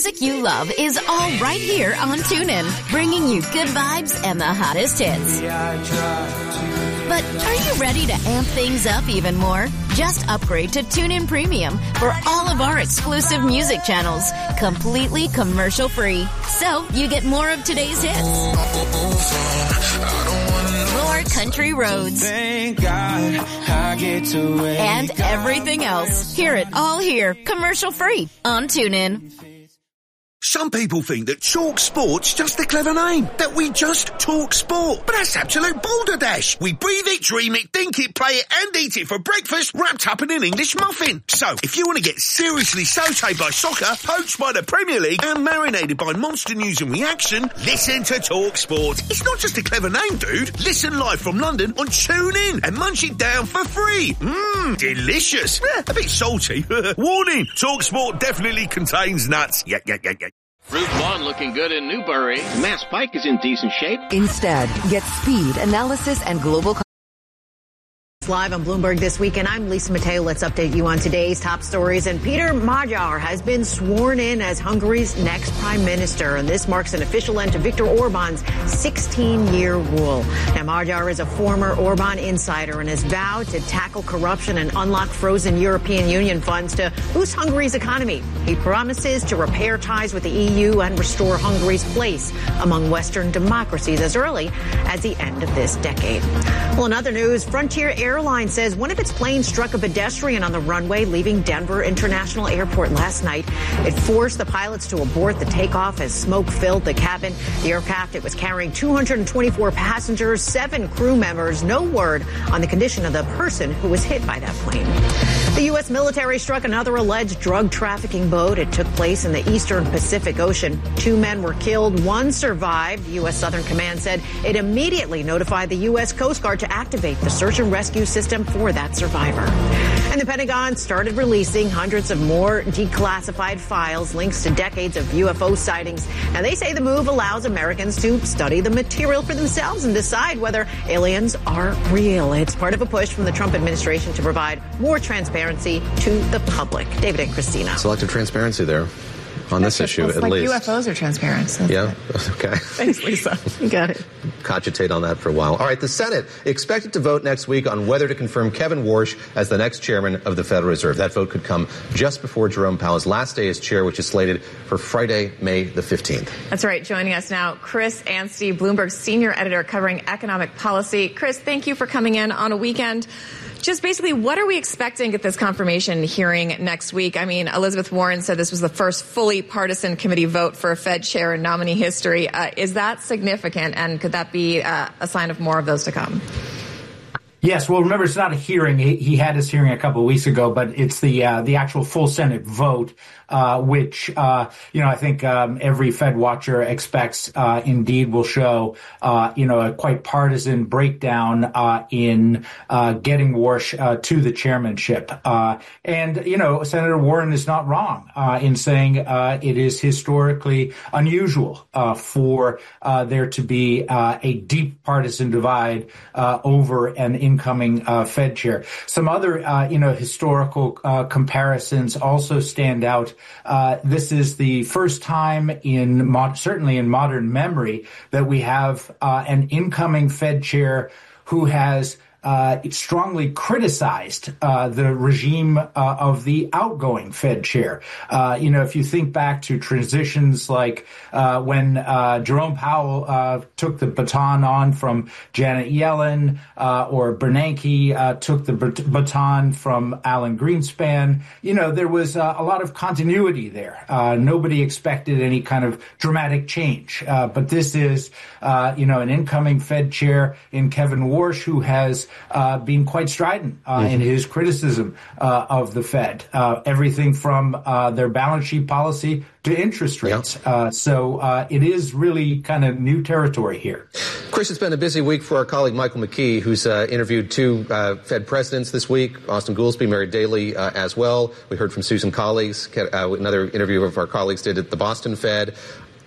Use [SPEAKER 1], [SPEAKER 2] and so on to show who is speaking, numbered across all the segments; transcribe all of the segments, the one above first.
[SPEAKER 1] music you love is all right here on TuneIn, bringing you good vibes and the hottest hits. But are you ready to amp things up even more? Just upgrade to TuneIn Premium for all of our exclusive music channels, completely commercial-free. So you get more of today's hits, more country roads, and everything else. Hear it all here, commercial-free on TuneIn.
[SPEAKER 2] Some people think that Talk Sport's just a clever name, that we just talk sport. But that's absolute balderdash. We breathe it, dream it, think it, play it, and eat it for breakfast, wrapped up in an English muffin. So, if you want to get seriously sautéed by soccer, poached by the Premier League, and marinated by monster news and reaction, listen to Talk Sport. It's not just a clever name, dude. Listen live from London on TuneIn and munch it down for free. Delicious. A bit salty. Warning, Talk Sport definitely contains nuts. Yeah.
[SPEAKER 3] Route 1 looking good in Newbury. Mass Pike is in decent shape.
[SPEAKER 4] Instead, get speed, analysis, and global...
[SPEAKER 5] Live on Bloomberg This Week, and I'm Lisa Mateo. Let's update you on today's top stories. And Peter Magyar has been sworn in as Hungary's next prime minister, and this marks an official end to Viktor Orban's 16-year rule. Now, Magyar is a former Orban insider and has vowed to tackle corruption and unlock frozen European Union funds to boost Hungary's economy. He promises to repair ties with the EU and restore Hungary's place among Western democracies as early as the end of this decade. Well, in other news, Frontier Airlines says one of its planes struck a pedestrian on the runway leaving Denver International Airport last night. It forced the pilots to abort the takeoff as smoke filled the cabin. The aircraft, it was carrying 224 passengers, 7 crew members. No word on the condition of the person who was hit by that plane. The U.S. military struck another alleged drug trafficking boat. It took place in the eastern Pacific Ocean. 2 men were killed. 1 survived. U.S. Southern Command said it immediately notified the U.S. Coast Guard to activate the search and rescue system for that survivor. And the Pentagon started releasing hundreds of more declassified files, links to decades of UFO sightings. Now, they say the move allows Americans to study the material for themselves and decide whether aliens are real. It's part of a push from the Trump administration to provide more transparency to the public. David and Christina.
[SPEAKER 6] Selective transparency there. On this issue, at
[SPEAKER 7] like
[SPEAKER 6] least.
[SPEAKER 7] UFOs are transparent. So
[SPEAKER 6] yeah? Okay.
[SPEAKER 7] Thanks, Lisa. You got it.
[SPEAKER 6] Cogitate on that for a while. All right, the Senate expected to vote next week on whether to confirm Kevin Warsh as the next chairman of the Federal Reserve. That vote could come just before Jerome Powell's last day as chair, which is slated for Friday, May the 15th.
[SPEAKER 7] That's right. Joining us now, Chris Anstey, Bloomberg's senior editor covering economic policy. Chris, thank you for coming in on a weekend. Just basically, what are we expecting at this confirmation hearing next week? I mean, Elizabeth Warren said this was the first fully partisan committee vote for a Fed chair in nominee history. Is that significant, and could that be a sign of more of those to come?
[SPEAKER 8] Yes, well, remember, it's not a hearing. He had his hearing a couple of weeks ago, but it's the actual full Senate vote, which, I think every Fed watcher expects indeed will show, a quite partisan breakdown in getting Warsh to the chairmanship. Senator Warren is not wrong in saying it is historically unusual for there to be a deep partisan divide over an incoming Fed chair. Some other, historical comparisons also stand out. This is the first time certainly in modern memory that we have an incoming Fed chair who has strongly criticized the regime of the outgoing Fed chair. If you think back to transitions like when Jerome Powell took the baton on from Janet Yellen, or Bernanke took the baton from Alan Greenspan, there was a lot of continuity there. Nobody expected any kind of dramatic change. But this is, an incoming Fed chair in Kevin Warsh, who has been quite strident in his criticism of the Fed, everything from their balance sheet policy to interest rates. So it is really kind of new territory here.
[SPEAKER 6] Chris, it's been a busy week for our colleague Michael McKee, who's interviewed 2 Fed presidents this week, Austin Goolsbee, Mary Daly as well. We heard from Susan Collins, another interview of our colleagues did at the Boston Fed.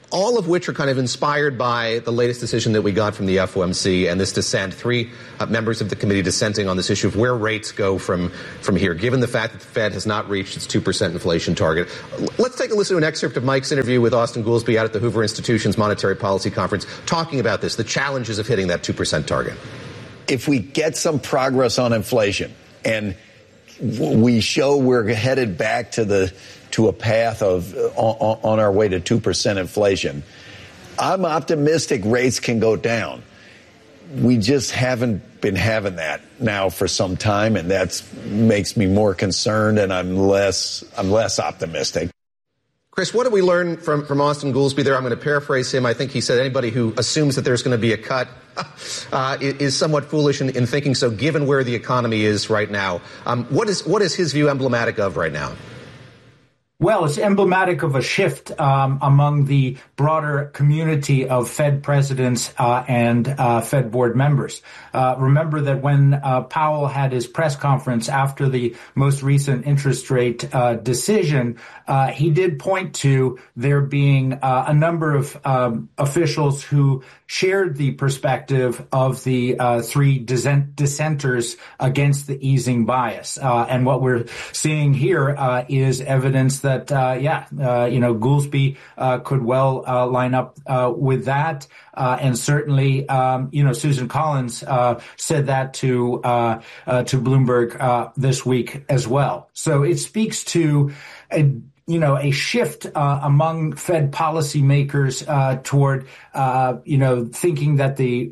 [SPEAKER 6] all of which are kind of inspired by the latest decision that we got from the FOMC and this dissent. 3 members of the committee dissenting on this issue of where rates go from here, given the fact that the Fed has not reached its 2% inflation target. Let's take a listen to an excerpt of Mike's interview with Austan Goolsbee out at the Hoover Institution's Monetary Policy Conference, talking about this, the challenges of hitting that 2% target.
[SPEAKER 9] If we get some progress on inflation and we show we're headed back to a path of on our way to 2% inflation, I'm optimistic rates can go down. We just haven't been having that now for some time, and that makes me more concerned, and I'm less optimistic.
[SPEAKER 6] Chris, what did we learn from Austan Goolsbee there? I'm going to paraphrase him. I think he said anybody who assumes that there's going to be a cut is somewhat foolish in thinking so, given where the economy is right now. What is his view emblematic of right now?
[SPEAKER 8] Well, it's emblematic of a shift among the broader community of Fed presidents and Fed board members. Remember that when Powell had his press conference after the most recent interest rate decision, he did point to there being a number of officials who shared the perspective of the 3 dissenters against the easing bias. And what we're seeing here is evidence that Goolsbee could well line up with that. And certainly, Susan Collins said that to Bloomberg this week as well. So it speaks to a shift among Fed policymakers toward thinking that the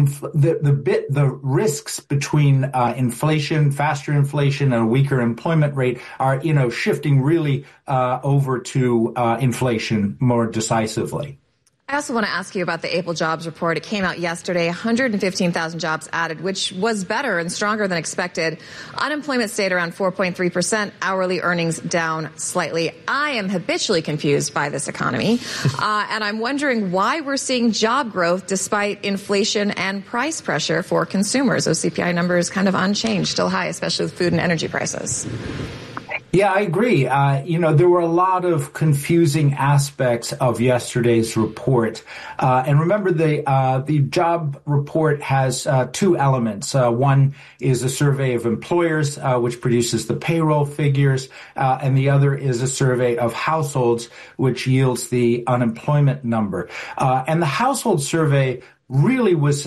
[SPEAKER 8] risks between inflation, faster inflation, and a weaker employment rate are shifting really over to inflation more decisively.
[SPEAKER 7] I also want to ask you about the April jobs report. It came out yesterday, 115,000 jobs added, which was better and stronger than expected. Unemployment stayed around 4.3%, hourly earnings down slightly. I am habitually confused by this economy, and I'm wondering why we're seeing job growth despite inflation and price pressure for consumers. Those CPI numbers kind of unchanged, still high, especially with food and energy prices.
[SPEAKER 8] Yeah, I agree. There were a lot of confusing aspects of yesterday's report. And remember, the job report has 2 elements. One is a survey of employers, which produces the payroll figures, and the other is a survey of households, which yields the unemployment number. And the household survey really was,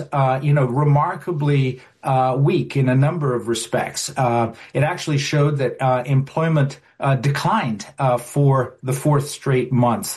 [SPEAKER 8] remarkably weak in a number of respects. It actually showed that employment declined for the 4th straight month.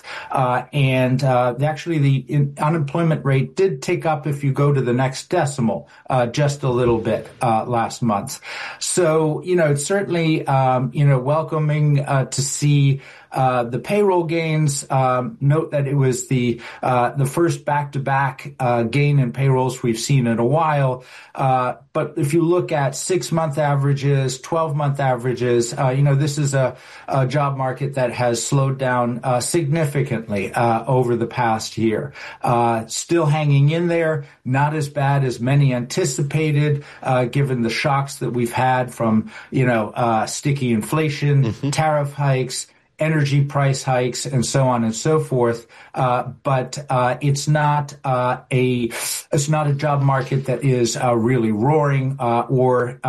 [SPEAKER 8] And actually the unemployment rate did tick up if you go to the next decimal just a little bit last month. So, it's certainly, welcoming to see the payroll gains. Note that it was the first back-to-back gain in payrolls we've seen in a while. But if you look at 6-month averages, 12-month averages, this is a job market that has slowed down significantly over the past year. Still hanging in there, not as bad as many anticipated, given the shocks that we've had from, sticky inflation, tariff hikes, energy price hikes, and so on and so forth. But it's not a job market that is really roaring or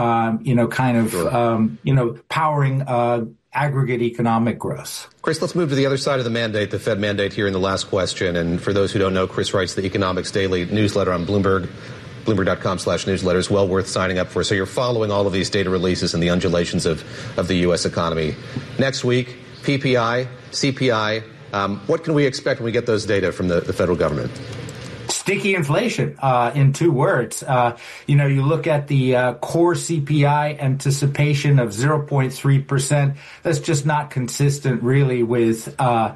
[SPEAKER 8] powering aggregate economic growth.
[SPEAKER 6] Chris, let's move to the other side of the mandate, the Fed mandate here in the last question. And for those who don't know, Chris writes the Economics Daily newsletter on Bloomberg. Bloomberg.com/newsletters, well worth signing up for. So you're following all of these data releases and the undulations of the U.S. economy. Next week, PPI, CPI, what can we expect when we get those data from the federal government?
[SPEAKER 8] Sticky inflation, in 2 words. You look at the core CPI anticipation of 0.3%. That's just not consistent, really, with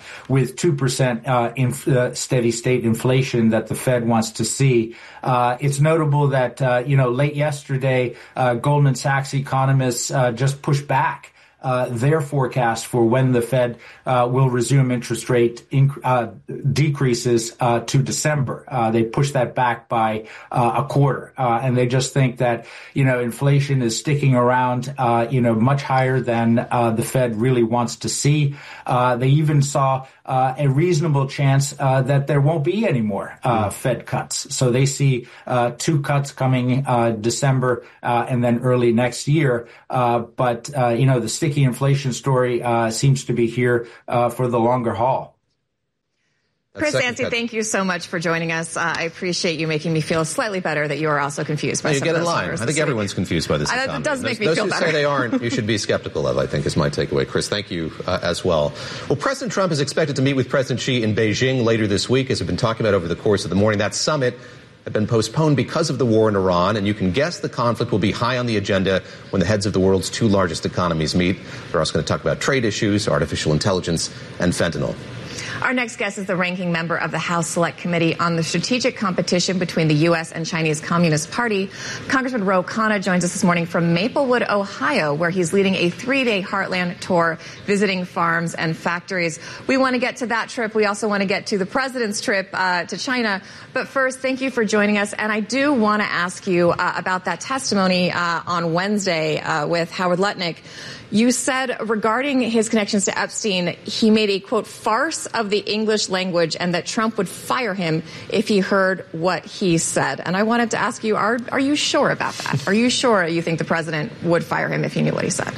[SPEAKER 8] 2% steady state inflation that the Fed wants to see. It's notable that late yesterday, Goldman Sachs economists just pushed back their forecast for when the Fed will resume interest rate decreases to December. They pushed that back by a quarter, and they just think that inflation is sticking around much higher than the Fed really wants to see. They even saw a reasonable chance that there won't be any more Fed cuts. So they see 2 cuts coming December and then early next year. But the sticky inflation story seems to be here for the longer haul.
[SPEAKER 7] Chris Yancey, thank you so much for joining us. I appreciate you making me feel slightly better that you are also confused by some of those numbers.
[SPEAKER 6] I think everyone's confused by this economy.
[SPEAKER 7] It does make me feel better.
[SPEAKER 6] Those who say they aren't, you should be skeptical of, I think, is my takeaway. Chris, thank you as well. Well, President Trump is expected to meet with President Xi in Beijing later this week, as we've been talking about over the course of the morning. That summit had been postponed because of the war in Iran, and you can guess the conflict will be high on the agenda when the heads of the world's 2 largest economies meet. They're also going to talk about trade issues, artificial intelligence, and fentanyl.
[SPEAKER 7] Our next guest is the ranking member of the House Select Committee on the Strategic Competition between the U.S. and Chinese Communist Party. Congressman Ro Khanna joins us this morning from Maplewood, Ohio, where he's leading a 3-day Heartland tour, visiting farms and factories. We want to get to that trip. We also want to get to the president's trip to China. But first, thank you for joining us. And I do want to ask you about that testimony on Wednesday with Howard Lutnick. You said regarding his connections to Epstein, he made a, quote, farce of the English language and that Trump would fire him if he heard what he said. And I wanted to ask you, are you sure about that? Are you sure you think the president would fire him if he knew what he said?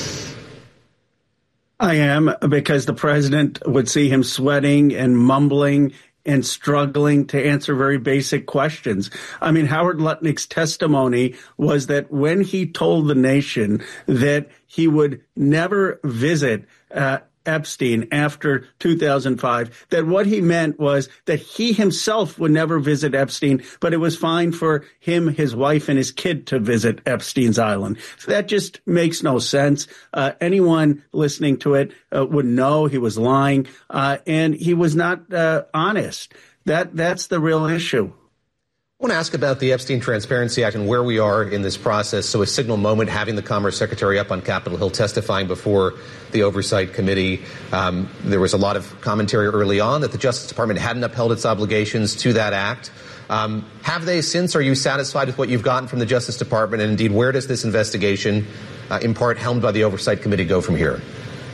[SPEAKER 10] I am, because the president would see him sweating and mumbling and struggling to answer very basic questions. I mean, Howard Lutnick's testimony was that when he told the nation that he would never visit Epstein after 2005, that what he meant was that he himself would never visit Epstein, but it was fine for him, his wife, and his kid to visit Epstein's island. So that just makes no sense. Anyone listening to it would know he was lying, and he was not honest. That's the real issue.
[SPEAKER 6] I want to ask about the Epstein Transparency Act and where we are in this process. So a signal moment, having the Commerce Secretary up on Capitol Hill testifying before the Oversight Committee. There was a lot of commentary early on that the Justice Department hadn't upheld its obligations to that act. Have they since? Are you satisfied with what you've gotten from the Justice Department? And indeed, where does this investigation, in part helmed by the Oversight Committee, go from here?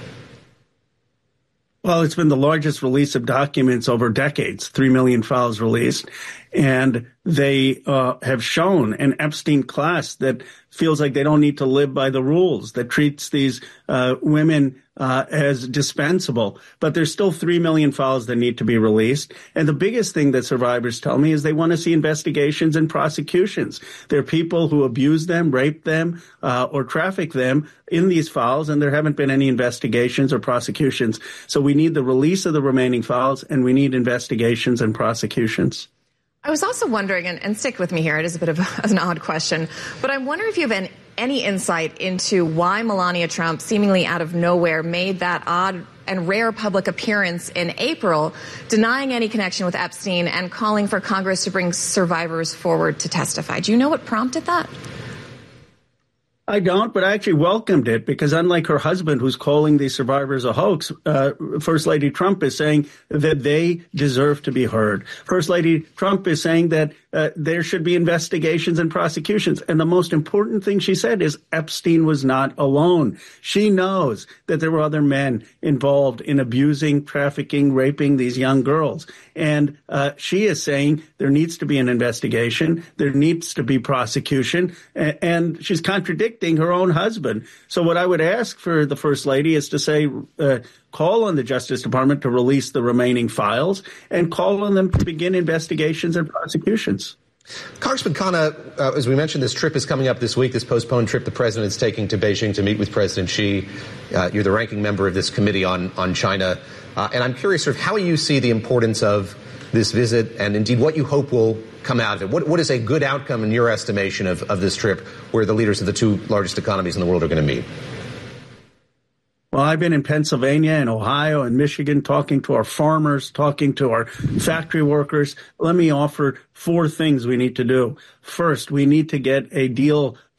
[SPEAKER 10] Well, it's been the largest release of documents over decades, 3 million files released. And they have shown an Epstein class that feels like they don't need to live by the rules, that treats these women as dispensable. But there's still 3 million files that need to be released. And the biggest thing that survivors tell me is they want to see investigations and prosecutions. There are people who abuse them, rape them, or traffic them in these files, and there haven't been any investigations or prosecutions. So we need the release of the remaining files, and we need investigations and prosecutions.
[SPEAKER 7] I was also wondering, and stick with me here, it is a bit of an odd question, but I'm wondering if you have any insight into why Melania Trump, seemingly out of nowhere, made that odd and rare public appearance in April, denying any connection with Epstein and calling for Congress to bring survivors forward to testify. Do you know what prompted that?
[SPEAKER 10] I don't, but I actually welcomed it because unlike her husband, who's calling these survivors a hoax, First Lady Trump is saying that they deserve to be heard. First Lady Trump is saying that there should be investigations and prosecutions. And the most important thing she said is Epstein was not alone. She knows that there were other men involved in abusing, trafficking, raping these young girls. And she is saying there needs to be an investigation. There needs to be prosecution. And she's contradicting her own husband. So what I would ask for the First Lady is to say, call on the Justice Department to release the remaining files and call on them to begin investigations and prosecutions.
[SPEAKER 6] Congressman Khanna, as we mentioned, this trip is coming up this week, this postponed trip the president is taking to Beijing to meet with President Xi. You're the ranking member of this committee on China. And I'm curious sort of how you see the importance of this visit and indeed what you hope will come out of it. What is a good outcome in your estimation of this trip where the leaders of the 2 largest economies in the world are going to meet?
[SPEAKER 10] Well, I've been in Pennsylvania and Ohio and Michigan talking to our farmers, talking to our factory workers. Let me offer 4 things we need to do. First, we need to get a deal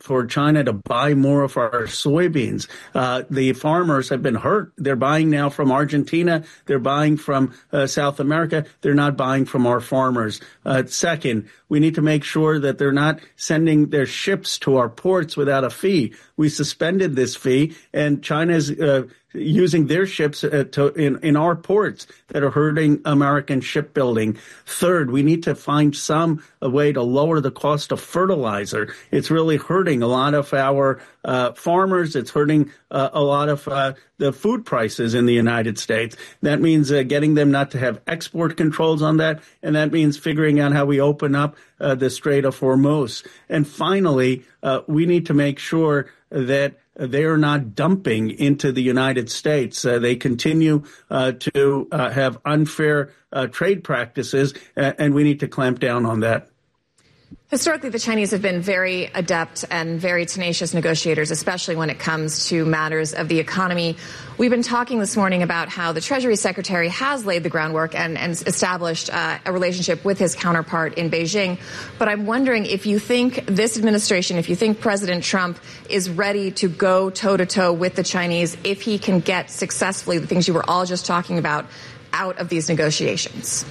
[SPEAKER 10] for China to buy more of our soybeans. The farmers have been hurt. They're buying now from Argentina. They're buying from South America. They're not buying from our farmers. Second, we need to make sure that they're not sending their ships to our ports without a fee. We suspended this fee, and China's using their ships in our ports that are hurting American shipbuilding. Third, we need to find a way to lower the cost of fertilizer. It's really hurting a lot of our farmers. It's hurting a lot of the food prices in the United States. That means getting them not to have export controls on that, and that means figuring out how we open up the Strait of Hormuz. And finally, we need to make sure that they are not dumping into the United States. They continue to have unfair trade practices, and we need to clamp down on that.
[SPEAKER 7] Historically, the Chinese have been very adept and very tenacious negotiators, especially when it comes to matters of the economy. We've been talking this morning about how the Treasury Secretary has laid the groundwork and established a relationship with his counterpart in Beijing. But I'm wondering if you think this administration, if you think President Trump is ready to go toe-to-toe with the Chinese, if he can get successfully the things you were all just talking about out of these negotiations.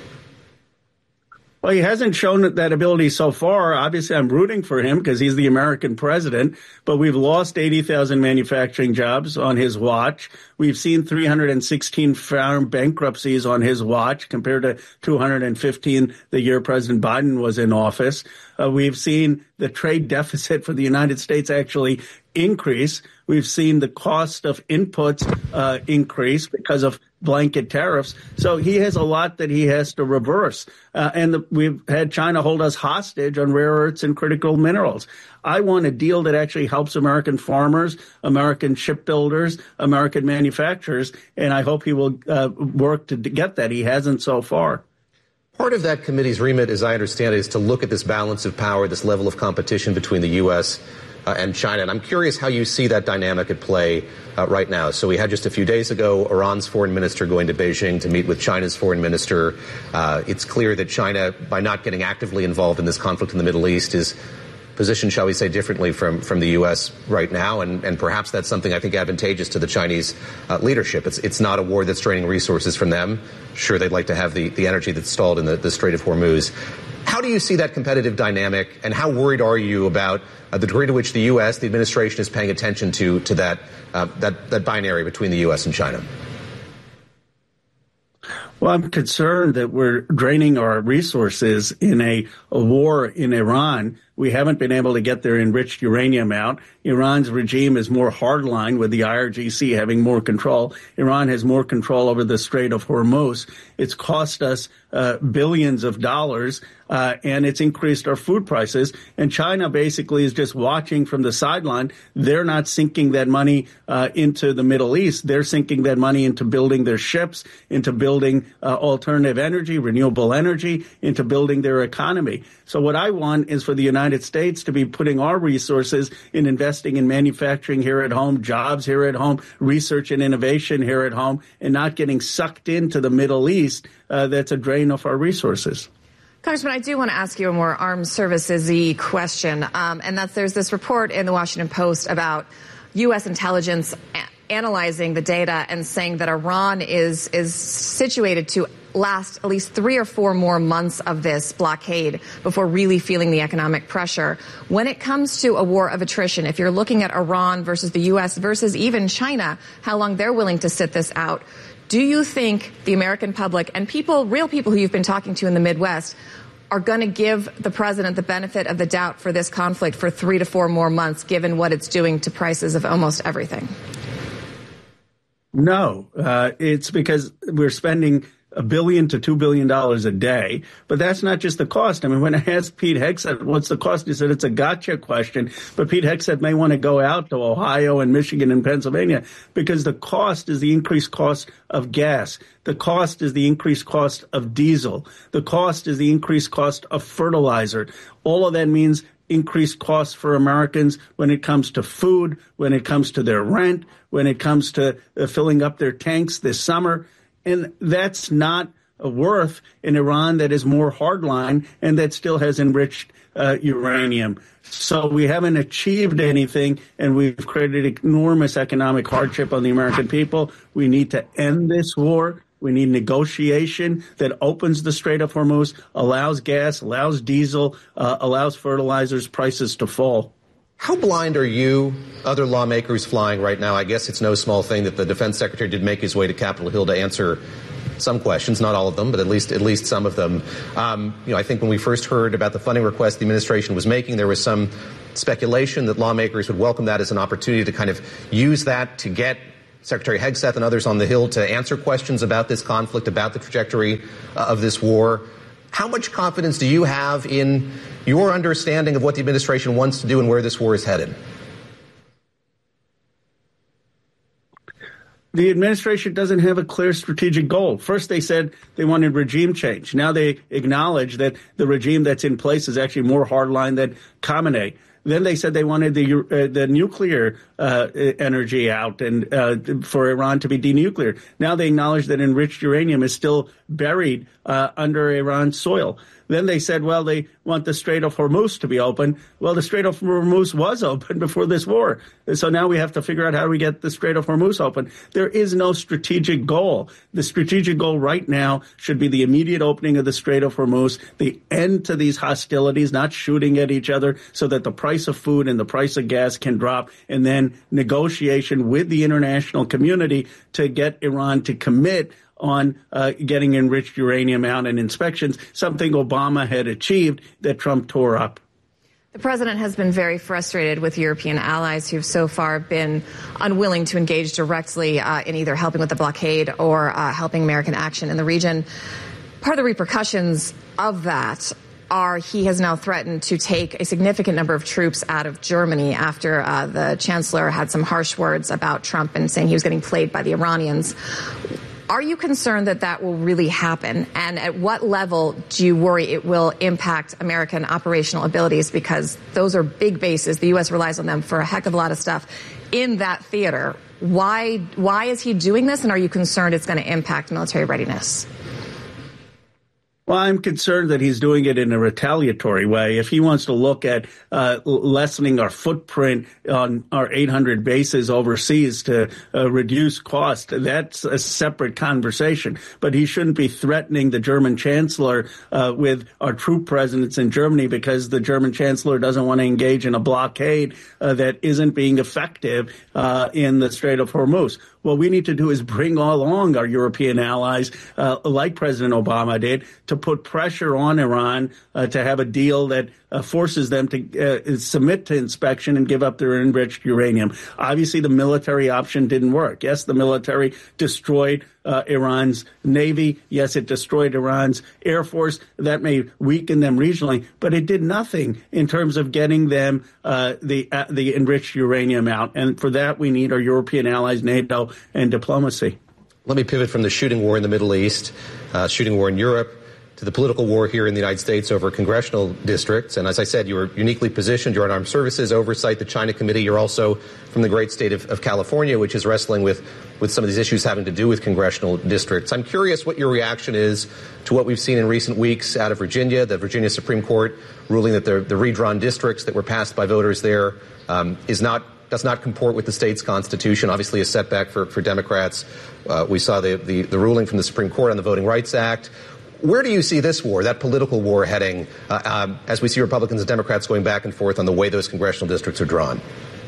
[SPEAKER 10] Well, he hasn't shown that ability so far. Obviously, I'm rooting for him because he's the American president, but we've lost 80,000 manufacturing jobs on his watch. We've seen 316 farm bankruptcies on his watch compared to 215 the year President Biden was in office. We've seen the trade deficit for the United States actually increase. We've seen the cost of inputs increase because of blanket tariffs. So he has a lot that he has to reverse. We've had China hold us hostage on rare earths and critical minerals. I want a deal that actually helps American farmers, American shipbuilders, American manufacturers, and I hope he will work to get that. He hasn't so far.
[SPEAKER 6] Part of that committee's remit, as I understand it, is to look at this balance of power, this level of competition between the U.S. And China. And I'm curious how you see that dynamic at play right now. So we had just a few days ago Iran's foreign minister going to Beijing to meet with China's foreign minister. It's clear that China, by not getting actively involved in this conflict in the Middle East, is positioned, shall we say, differently from the U.S. right now. And perhaps that's something I think advantageous to the Chinese leadership. It's not a war that's draining resources from them. Sure, they'd like to have the energy that's stalled in the Strait of Hormuz. How do you see that competitive dynamic, and how worried are you about the degree to which the U.S., the administration, is paying attention to that binary between the U.S. and China?
[SPEAKER 10] Well, I'm concerned that we're draining our resources in a war in Iran. We haven't been able to get their enriched uranium out. Iran's regime is more hardline, with the IRGC having more control. Iran has more control over the Strait of Hormuz. It's cost us billions of dollars, and it's increased our food prices. And China basically is just watching from the sideline. They're not sinking that money into the Middle East. They're sinking that money into building their ships, into building alternative energy, renewable energy, into building their economy. So what I want is for the United States to be putting our resources in investing in manufacturing here at home, jobs here at home, research and innovation here at home, and not getting sucked into the Middle East. That's a drain of our resources.
[SPEAKER 7] Congressman, I do want to ask you a more armed services-y question, and that's there's this report in the Washington Post about U.S. intelligence analyzing the data and saying that Iran is situated to last at least 3 or 4 more months of this blockade before really feeling the economic pressure. When it comes to a war of attrition, if you're looking at Iran versus the U.S. versus even China, how long they're willing to sit this out, do you think the American public and real people who you've been talking to in the Midwest, are going to give the president the benefit of the doubt for this conflict for 3 to 4 more months, given what it's doing to prices of almost everything?
[SPEAKER 10] No, it's because we're spending $1 billion to $2 billion a day. But that's not just the cost. I mean, when I asked Pete Hegseth, what's the cost? He said it's a gotcha question. But Pete Hegseth may want to go out to Ohio and Michigan and Pennsylvania because the cost is the increased cost of gas. The cost is the increased cost of diesel. The cost is the increased cost of fertilizer. All of that means increased costs for Americans when it comes to food, when it comes to their rent, when it comes to filling up their tanks this summer. And that's not worth an Iran that is more hardline and that still has enriched uranium. So we haven't achieved anything, and we've created enormous economic hardship on the American people. We need to end this war. We need negotiation that opens the Strait of Hormuz, allows gas, allows diesel, allows fertilizers prices to fall.
[SPEAKER 6] How blind are you, other lawmakers flying right now? I guess it's no small thing that the defense secretary did make his way to Capitol Hill to answer some questions, not all of them, but at least some of them. I think when we first heard about the funding request the administration was making, there was some speculation that lawmakers would welcome that as an opportunity to kind of use that to get Secretary Hegseth and others on the Hill to answer questions about this conflict, about the trajectory of this war. How much confidence do you have in your understanding of what the administration wants to do and where this war is headed?
[SPEAKER 10] The administration doesn't have a clear strategic goal. First, they said they wanted regime change. Now they acknowledge that the regime that's in place is actually more hardline than Khamenei. Then they said they wanted the nuclear energy out and for Iran to be denucleared. Now they acknowledge that enriched uranium is still buried under Iran's soil. Then they said, well, they want the Strait of Hormuz to be open. Well, the Strait of Hormuz was open before this war. So now we have to figure out how do we get the Strait of Hormuz open. There is no strategic goal. The strategic goal right now should be the immediate opening of the Strait of Hormuz, the end to these hostilities, not shooting at each other, so that the price of food and the price of gas can drop, and then negotiation with the international community to get Iran to commit on getting enriched uranium out and inspections, something Obama had achieved that Trump tore up.
[SPEAKER 7] The president has been very frustrated with European allies who've so far been unwilling to engage directly in either helping with the blockade or helping American action in the region. Part of the repercussions of that are he has now threatened to take a significant number of troops out of Germany after the chancellor had some harsh words about Trump and saying he was getting played by the Iranians. Are you concerned that that will really happen? And at what level do you worry it will impact American operational abilities? Because those are big bases. The U.S. relies on them for a heck of a lot of stuff in that theater. Why is he doing this? And are you concerned it's going to impact military readiness?
[SPEAKER 10] Well, I'm concerned that he's doing it in a retaliatory way. If he wants to look at lessening our footprint on our 800 bases overseas to reduce cost, that's a separate conversation. But he shouldn't be threatening the German chancellor with our troop presence in Germany because the German chancellor doesn't want to engage in a blockade that isn't being effective in the Strait of Hormuz. What we need to do is bring along our European allies, like President Obama did, to put pressure on Iran to have a deal that forces them to submit to inspection and give up their enriched uranium. Obviously, the military option didn't work. Yes, the military destroyed Iran's navy. Yes, it destroyed Iran's air force. That may weaken them regionally, but it did nothing in terms of getting them the enriched uranium out. And for that, we need our European allies, NATO, and diplomacy.
[SPEAKER 6] Let me pivot from the shooting war in the Middle East, shooting war in Europe, to the political war here in the United States over congressional districts. And as I said, you are uniquely positioned. You're on Armed Services Oversight, the China Committee. You're also from the great state of California, which is wrestling with some of these issues having to do with congressional districts. I'm curious what your reaction is to what we've seen in recent weeks out of Virginia, the Virginia Supreme Court ruling that the redrawn districts that were passed by voters there does not comport with the state's constitution, obviously a setback for Democrats. We saw the ruling from the Supreme Court on the Voting Rights Act. Where do you see this war, that political war, heading as we see Republicans and Democrats going back and forth on the way those congressional districts are drawn?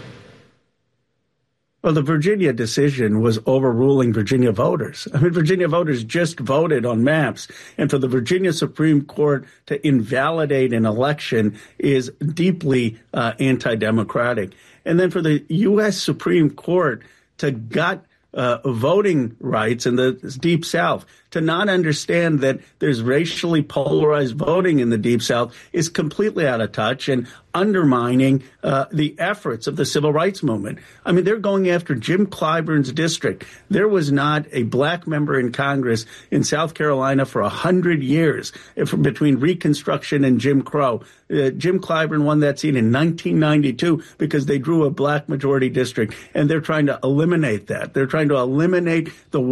[SPEAKER 10] Well, the Virginia decision was overruling Virginia voters. I mean, Virginia voters just voted on maps. And for the Virginia Supreme Court to invalidate an election is deeply anti-democratic. And then for the U.S. Supreme Court to gut voting rights in the Deep South, to not understand that there's racially polarized voting in the Deep South is completely out of touch and undermining the efforts of the civil rights movement. I mean, they're going after Jim Clyburn's district. There was not a black member in Congress in South Carolina for 100 years between Reconstruction and Jim Crow. Jim Clyburn won that seat in 1992 because they drew a black majority district, and they're trying to eliminate that. They're trying to eliminate the work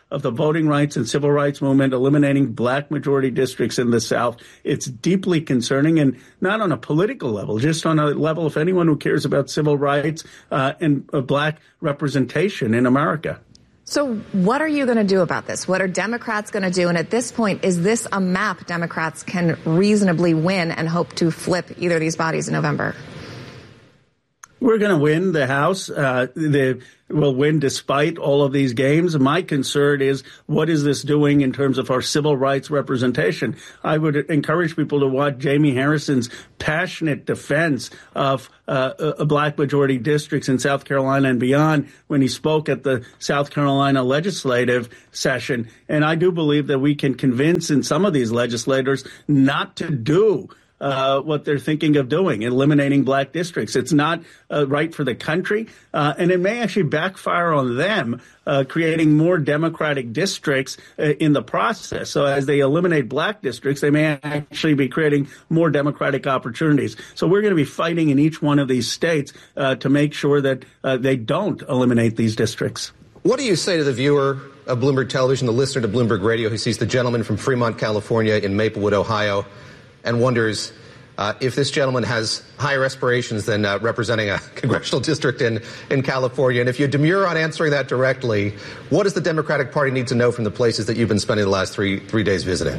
[SPEAKER 10] of the voting rights and civil rights movement, eliminating black majority districts in the South. It's deeply concerning, and not on a political level, just on a level of anyone who cares about civil rights and black representation in America.
[SPEAKER 7] So what are you going to do about this? What are Democrats going to do? And at this point, is this a map Democrats can reasonably win and hope to flip either of these bodies in November?
[SPEAKER 10] We're going to win the House. We'll win despite all of these games. My concern is, what is this doing in terms of our civil rights representation? I would encourage people to watch Jamie Harrison's passionate defense of black majority districts in South Carolina and beyond when he spoke at the South Carolina legislative session. And I do believe that we can convince in some of these legislators not to do what they're thinking of doing, eliminating black districts. It's not right for the country, and it may actually backfire on them, creating more Democratic districts in the process. So as they eliminate black districts, they may actually be creating more Democratic opportunities. So we're going to be fighting in each one of these states to make sure that they don't eliminate these districts.
[SPEAKER 6] What do you say to the viewer of Bloomberg Television, the listener to Bloomberg Radio, who sees the gentleman from Fremont, California in Maplewood, Ohio, and wonders if this gentleman has higher aspirations than representing a congressional district in California? And if you demur on answering that directly, what does the Democratic Party need to know from the places that you've been spending the last three days visiting?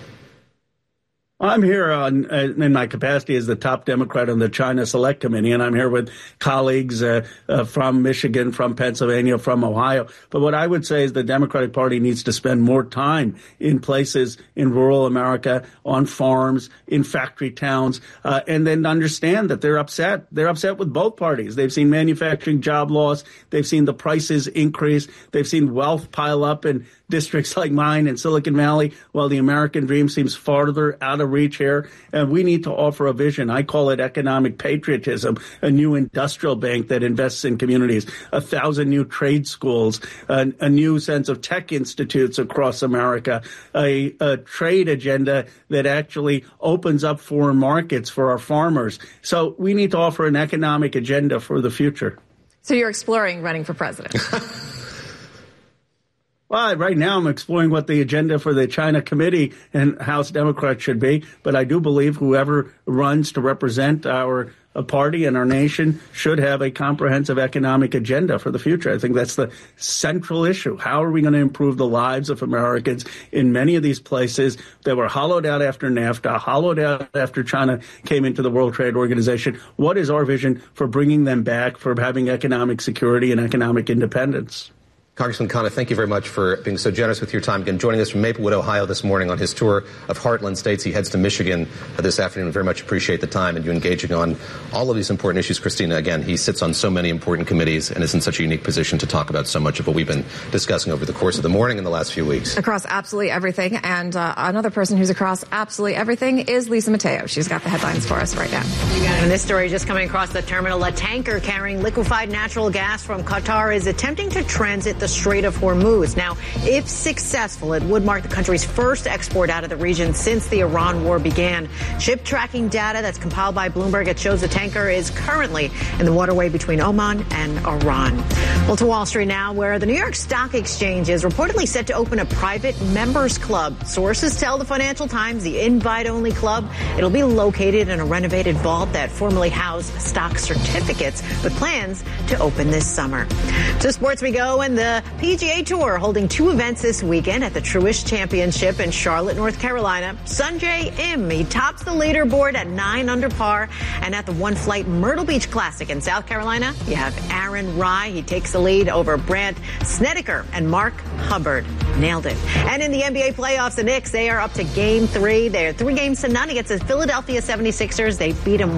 [SPEAKER 10] I'm here in my capacity as the top Democrat on the China Select Committee, and I'm here with colleagues from Michigan, from Pennsylvania, from Ohio. But what I would say is the Democratic Party needs to spend more time in places in rural America, on farms, in factory towns, and then understand that they're upset. They're upset with both parties. They've seen manufacturing job loss. They've seen the prices increase. They've seen wealth pile up in districts like mine in Silicon Valley, while the American dream seems farther out of reach here. And we need to offer a vision. I call it economic patriotism, a new industrial bank that invests in communities, 1,000 new trade schools, a new sense of tech institutes across America, a trade agenda that actually opens up foreign markets for our farmers. So we need to offer an economic agenda for the future.
[SPEAKER 7] So you're exploring running for president?
[SPEAKER 10] Well, right now I'm exploring what the agenda for the China Committee and House Democrats should be. But I do believe whoever runs to represent our party and our nation should have a comprehensive economic agenda for the future. I think that's the central issue. How are we going to improve the lives of Americans in many of these places that were hollowed out after NAFTA, hollowed out after China came into the World Trade Organization? What is our vision for bringing them back, for having economic security and economic independence?
[SPEAKER 6] Congressman Khanna, thank you very much for being so generous with your time. Again, joining us from Maplewood, Ohio this morning on his tour of Heartland States. He heads to Michigan this afternoon. Very much appreciate the time and you engaging on all of these important issues. Christina, again, he sits on so many important committees and is in such a unique position to talk about so much of what we've been discussing over the course of the morning and the last few weeks.
[SPEAKER 7] Across absolutely everything. And another person who's across absolutely everything is Lisa Mateo. She's got the headlines for us right now.
[SPEAKER 5] And this story just coming across the terminal. A tanker carrying liquefied natural gas from Qatar is attempting to transit the Strait of Hormuz. Now, if successful, it would mark the country's first export out of the region since the Iran war began. Ship tracking data that's compiled by Bloomberg, it shows the tanker is currently in the waterway between Oman and Iran. Well, to Wall Street now, where the New York Stock Exchange is reportedly set to open a private members club. Sources tell the Financial Times the invite-only club, it'll be located in a renovated vault that formerly housed stock certificates, with plans to open this summer. To sports we go, and the PGA Tour holding two events this weekend at the Truist Championship in Charlotte, North Carolina. Sungjae Im, he tops the leaderboard at 9 under par. And at the One Flight Myrtle Beach Classic in South Carolina, you have Aaron Rai. He takes the lead over Brandt Snedeker and Mark Hubbard. Nailed it. And in the NBA playoffs, the Knicks, they are up to Game 3. They're 3 games to none against the Philadelphia 76ers. They beat them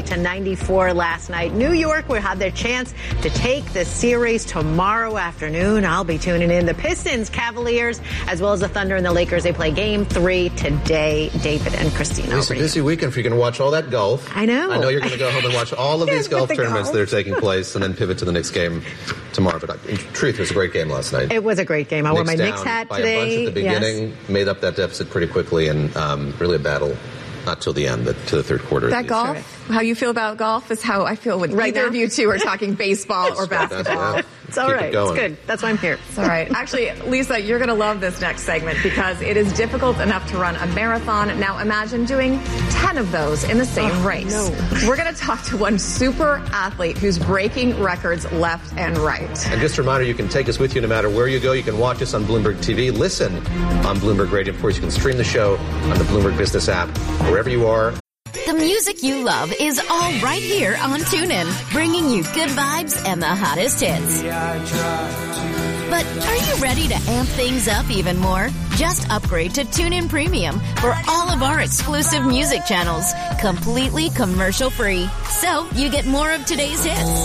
[SPEAKER 5] 108-94 last night. New York will have their chance to take the series tomorrow afternoon. I'll be tuning in. The Pistons, Cavaliers, as well as the Thunder and the Lakers, they play Game 3 today. David and Christina.
[SPEAKER 6] It's a busy weekend for you. Going to watch all that golf.
[SPEAKER 5] I know.
[SPEAKER 6] I know you're going to go home and watch all of these golf tournaments that are taking place and then pivot to the Knicks game tomorrow. But in truth, it was a great game last night.
[SPEAKER 5] It was a great game. I wore my Knicks hat today.
[SPEAKER 6] By a bunch at the beginning, made up that deficit pretty quickly, and really a battle. Not till the end, but to the third quarter.
[SPEAKER 7] That golf, how you feel about golf is how I feel when either of you two are talking baseball or basketball.
[SPEAKER 5] It's all right. It's good. That's why I'm here.
[SPEAKER 7] It's all right. Actually, Lisa, you're going to love this next segment because it is difficult enough to run a marathon. Now imagine doing 10 of those in the same race. No. We're going to talk to one super athlete who's breaking records left and right.
[SPEAKER 6] And just a reminder, you can take us with you no matter where you go. You can watch us on Bloomberg TV, listen on Bloomberg Radio. Of course, you can stream the show on the Bloomberg Business app, wherever you are.
[SPEAKER 1] The music you love is all right here on TuneIn, bringing you good vibes and the hottest hits. But are you ready to amp things up even more? Just upgrade to TuneIn Premium for all of our exclusive music channels, completely commercial-free. So you get more of today's hits,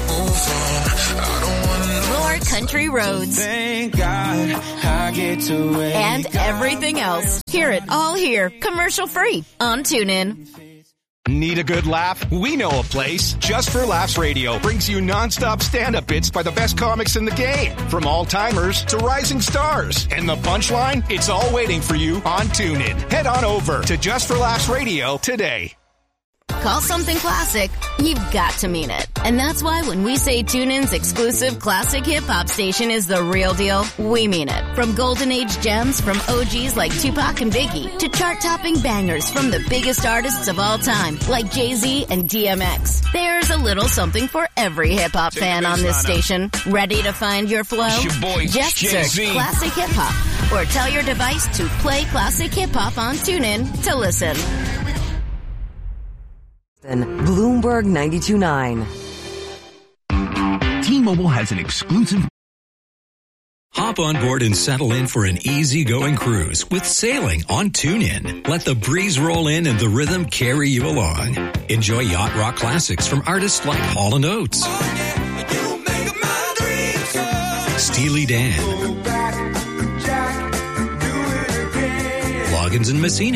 [SPEAKER 1] more country roads,
[SPEAKER 11] thank God I get to
[SPEAKER 1] and everything else. Hear it all here, commercial-free on TuneIn.
[SPEAKER 12] Need a good laugh? We know a place. Just for Laughs Radio brings you nonstop stand-up bits by the best comics in the game. From all-timers to rising stars. And the punchline? It's all waiting for you on TuneIn. Head on over to Just for Laughs Radio today.
[SPEAKER 1] Call something classic, you've got to mean it. And that's why when we say TuneIn's exclusive classic hip-hop station is the real deal, we mean it. From golden age gems from OGs like Tupac and Biggie to chart-topping bangers from the biggest artists of all time like Jay-Z and DMX. There's a little something for every hip-hop fan on this station. Ready to find your flow?
[SPEAKER 12] It's your boy,
[SPEAKER 1] just
[SPEAKER 12] Jay-Z.
[SPEAKER 1] search Classic Hip-Hop or tell your device to play Classic Hip-Hop on TuneIn to listen.
[SPEAKER 4] Bloomberg 92.9.
[SPEAKER 13] T-Mobile has an exclusive.
[SPEAKER 14] Hop on board and settle in for an easygoing cruise with sailing on TuneIn. Let the breeze roll in and the rhythm carry you along. Enjoy yacht rock classics from artists like Hall & Oates, Steely Dan, Loggins and Messina,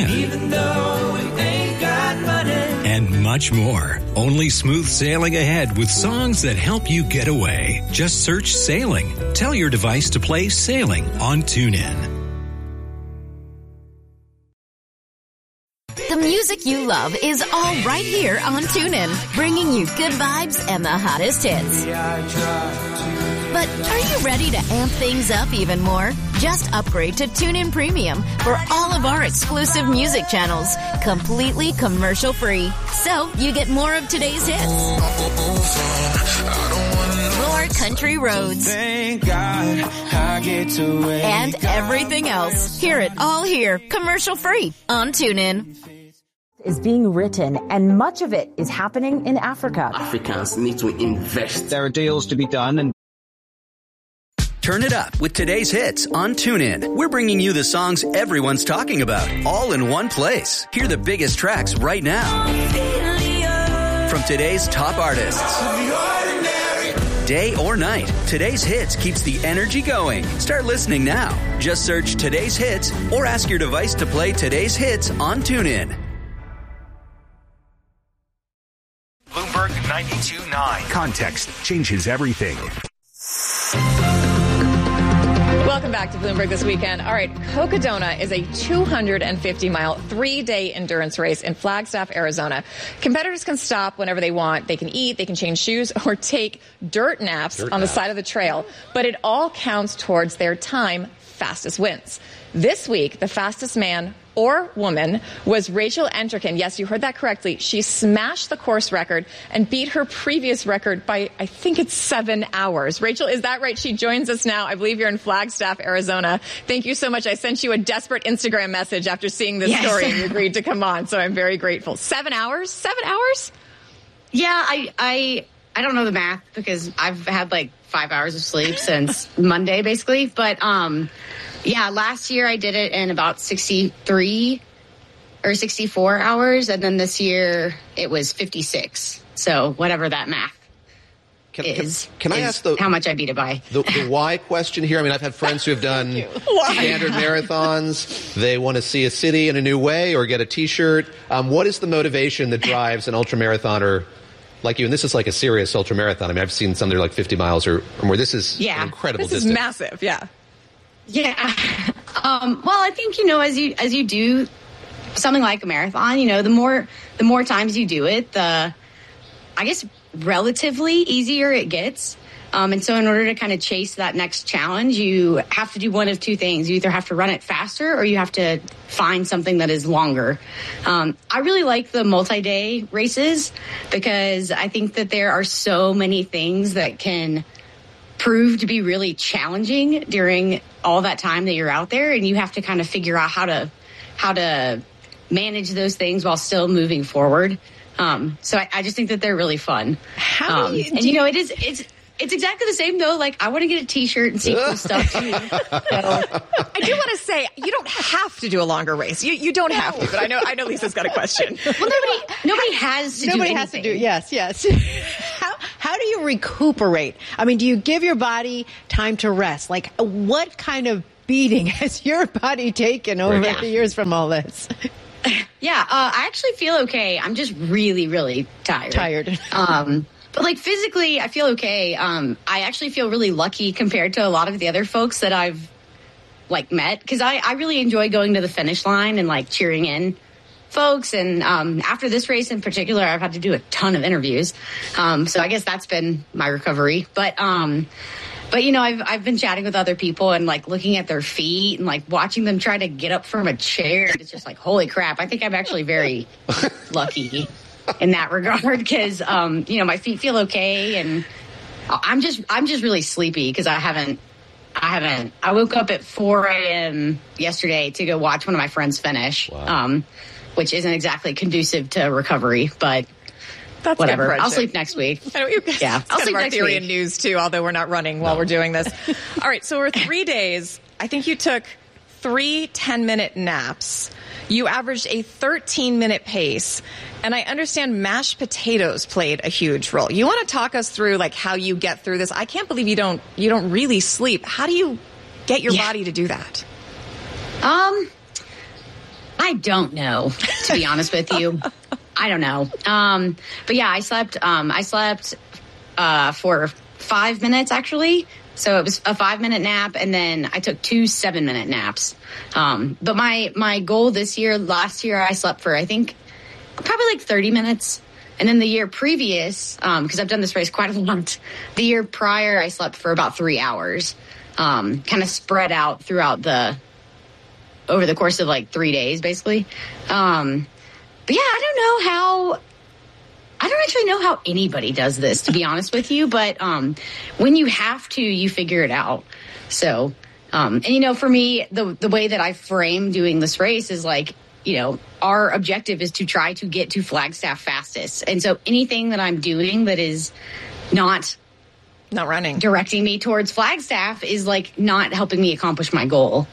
[SPEAKER 14] and much more. Only smooth sailing ahead with songs that help you get away. Just search Sailing. Tell your device to play Sailing on TuneIn.
[SPEAKER 1] The music you love is all right here on TuneIn, bringing you good vibes and the hottest hits. But are you ready to amp things up even more? Just upgrade to TuneIn Premium for all of our exclusive music channels, completely commercial-free. So you get more of today's hits, more country roads,
[SPEAKER 11] thank God I get to
[SPEAKER 1] and everything else. Hear it all here, commercial-free on TuneIn.
[SPEAKER 15] Is being written, and much of it is happening in Africa.
[SPEAKER 16] Africans need to invest.
[SPEAKER 17] There are deals to be done, and
[SPEAKER 18] turn it up with today's hits on TuneIn. We're bringing you the songs everyone's talking about, all in one place. Hear the biggest tracks right now from today's top artists. Day or night, today's hits keeps the energy going. Start listening now. Just search today's hits or ask your device to play today's hits on TuneIn.
[SPEAKER 13] Bloomberg 92.9. Context changes everything.
[SPEAKER 7] Welcome back to Bloomberg This Weekend. All right, Cocodona is a 250-mile, 3-day endurance race in Flagstaff, Arizona. Competitors can stop whenever they want. They can eat, they can change shoes, or take dirt naps on the side of the trail. But it all counts towards their time fastest wins. This week, the fastest man or woman was Rachel Entrekin. Yes, you heard that correctly. She smashed the course record and beat her previous record by, I think it's 7 hours. Rachel, is that right? She joins us now. I believe you're in Flagstaff, Arizona. Thank you so much. I sent you a desperate Instagram message after seeing this story and you agreed to come on. So I'm very grateful. 7 hours? 7 hours?
[SPEAKER 19] Yeah, I don't know the math because I've had like 5 hours of sleep since Monday, basically. But, yeah, last year I did it in about 63 or 64 hours, and then this year it was 56. So whatever that math is.
[SPEAKER 6] Can I ask
[SPEAKER 19] how much I beat it by?
[SPEAKER 6] The why question here? I mean, I've had friends who have done standard marathons. They want to see a city in a new way or get a T-shirt. What is the motivation that drives an ultramarathoner like you? And this is like a serious ultramarathon. I mean, I've seen some that are like 50 miles or more. This is an incredible distance.
[SPEAKER 7] This is massive, yeah.
[SPEAKER 19] Yeah. Well, I think, as you do something like a marathon, the more times you do it, I guess relatively easier it gets. And so in order to kind of chase that next challenge, you have to do one of two things. You either have to run it faster or you have to find something that is longer. I really like the multi-day races because I think that there are so many things that can prove to be really challenging during all that time that you're out there, and you have to kind of figure out how to manage those things while still moving forward. So I just think that they're really fun. It's exactly the same though. Like, I want to get a T-shirt and see cool stuff too.
[SPEAKER 7] I do want to say you don't have to do a longer race. You don't have to, but I know Lisa's got a question.
[SPEAKER 19] Well, nobody has to.
[SPEAKER 17] Nobody
[SPEAKER 19] do
[SPEAKER 17] has to
[SPEAKER 19] anything.
[SPEAKER 17] do. Yes. How do you recuperate? I mean, do you give your body time to rest? Like, what kind of beating has your body taken over the years from all this?
[SPEAKER 19] Yeah, I actually feel okay. I'm just really, really tired. But like physically, I feel okay. I actually feel really lucky compared to a lot of the other folks that I've like met, because I really enjoy going to the finish line and like cheering in folks. And after this race in particular, I've had to do a ton of interviews. So I guess that's been my recovery. But you know, I've been chatting with other people and like looking at their feet and like watching them try to get up from a chair. It's just like, holy crap. I think I'm actually very lucky in that regard, because you know, my feet feel okay, and I'm just really sleepy because I woke up at 4 a.m. yesterday to go watch one of my friends finish. Wow. Which isn't exactly conducive to recovery, but
[SPEAKER 7] that's
[SPEAKER 19] whatever. I'll sleep next week.
[SPEAKER 7] Yeah,
[SPEAKER 19] I'll sleep
[SPEAKER 7] our
[SPEAKER 19] next
[SPEAKER 7] theory
[SPEAKER 19] week.
[SPEAKER 7] in news too, although we're not running while we're doing this. All right, so over 3 days, I think you took 3 10-minute naps. You averaged a 13-minute pace, and I understand mashed potatoes played a huge role. You want to talk us through like how you get through this? I can't believe you don't really sleep. How do you get your body to do that?
[SPEAKER 19] I don't know, to be honest with you. I don't know. But yeah, I slept for 5 minutes actually. So it was a 5-minute nap, and then I took 2 7-minute naps. But my goal last year I slept for, I think, probably like 30 minutes. And then the year previous, because I've done this race quite a lot, the year prior I slept for about 3 hours, kind of spread out over the course of like 3 days, basically. But yeah, I don't actually know how anybody does this, to be honest with you. But when you have to, you figure it out. So, and you know, for me, the way that I frame doing this race is like, you know, our objective is to try to get to Flagstaff fastest. And so anything that I'm doing that is not
[SPEAKER 7] running,
[SPEAKER 19] directing me towards Flagstaff is like not helping me accomplish my goal.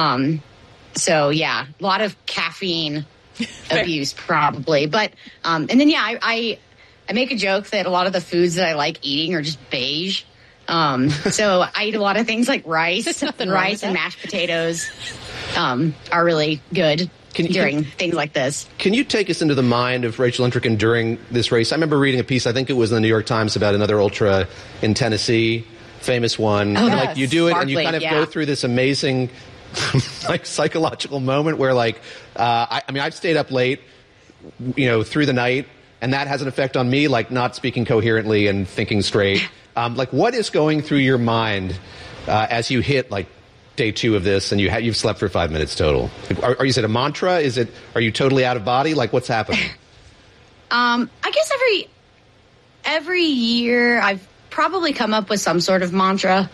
[SPEAKER 19] So yeah, a lot of caffeine abuse probably. But, and then, yeah, I make a joke that a lot of the foods that I like eating are just beige. So I eat a lot of things like rice and mashed potatoes, are really good during things like this.
[SPEAKER 6] Can you take us into the mind of Rachel Entrekin during this race? I remember reading a piece, I think it was in the New York Times, about another ultra in Tennessee, famous one.
[SPEAKER 19] Oh,
[SPEAKER 6] and like you do it and you kind of go
[SPEAKER 19] yeah.
[SPEAKER 6] through this amazing like psychological moment where like, I mean, I've stayed up late, you know, through the night, and that has an effect on me, like not speaking coherently and thinking straight. Like what is going through your mind as you hit like day 2 of this and you've slept for 5 minutes total? Is it a mantra? Are you totally out of body? Like what's happening?
[SPEAKER 19] I guess every year I've probably come up with some sort of mantra.